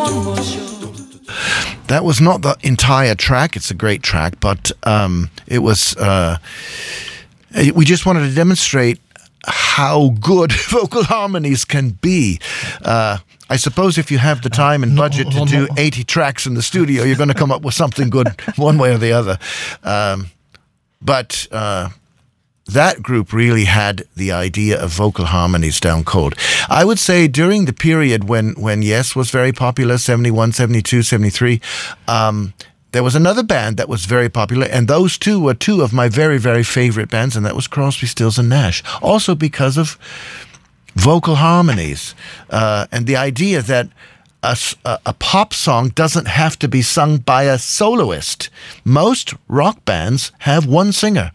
That was not the entire track. It's a great track, but it was. We just wanted to demonstrate how good vocal harmonies can be. I suppose if you have the time and budget to do 80 tracks in the studio, you're going to come up with something good one way or the other. But that group really had the idea of vocal harmonies down cold. I would say during the period when Yes was very popular, 71, 72, 73, there was another band that was very popular, and those two were two of my very, very favorite bands, and that was Crosby, Stills, and Nash. Also because of vocal harmonies and the idea that a pop song doesn't have to be sung by a soloist. Most rock bands have one singer.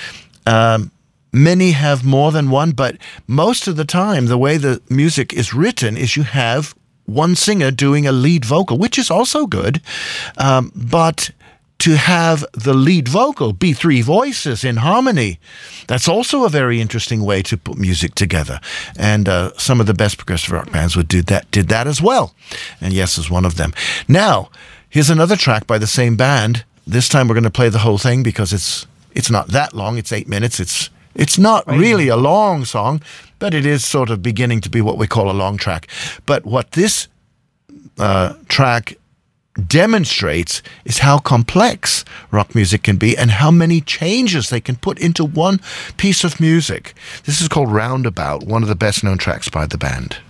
Many have more than one, but most of the time, the way the music is written is you have one singer doing a lead vocal, which is also good. But to have the lead vocal be three voices in harmony, that's also a very interesting way to put music together. And some of the best progressive rock bands did that as well. And Yes is one of them. Now, here's another track by the same band. This time we're going to play the whole thing because it's not that long. It's 8 minutes. It's not really a long song, but it is sort of beginning to be what we call a long track. But what this track demonstrates is how complex rock music can be and how many changes they can put into one piece of music. This is called Roundabout, one of the best known tracks by the band.